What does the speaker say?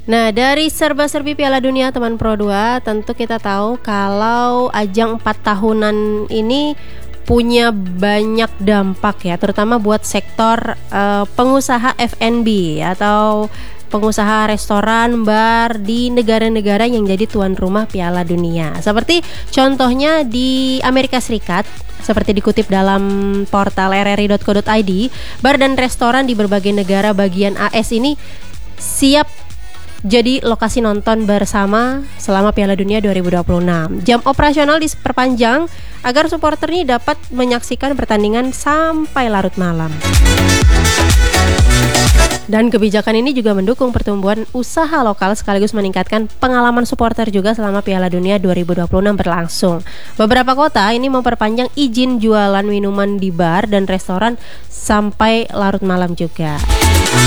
Nah, dari serba-serbi Piala Dunia teman Pro 2, tentu kita tahu kalau ajang 4 tahunan ini punya banyak dampak ya, terutama buat sektor pengusaha F&B atau pengusaha restoran, bar di negara-negara yang jadi tuan rumah Piala Dunia. Seperti contohnya di Amerika Serikat, seperti dikutip dalam portal rri.co.id, bar dan restoran di berbagai negara bagian AS ini siap jadi lokasi nonton bersama selama Piala Dunia 2026. Jam operasional diperpanjang agar supporter ini dapat menyaksikan pertandingan sampai larut malam. Dan kebijakan ini juga mendukung pertumbuhan usaha lokal sekaligus meningkatkan pengalaman supporter juga selama Piala Dunia 2026 berlangsung. Beberapa kota ini memperpanjang izin jualan minuman di bar dan restoran sampai larut malam juga.